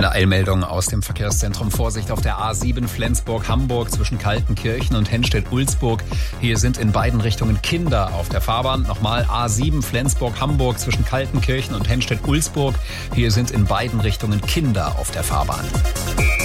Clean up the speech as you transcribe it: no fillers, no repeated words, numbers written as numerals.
Eine Eilmeldung aus dem Verkehrszentrum. Vorsicht auf der A7 Flensburg-Hamburg zwischen Kaltenkirchen und Henstedt-Ulzburg. Hier sind in beiden Richtungen Kinder auf der Fahrbahn. Nochmal A7 Flensburg-Hamburg zwischen Kaltenkirchen und Henstedt-Ulzburg. Hier sind in beiden Richtungen Kinder auf der Fahrbahn.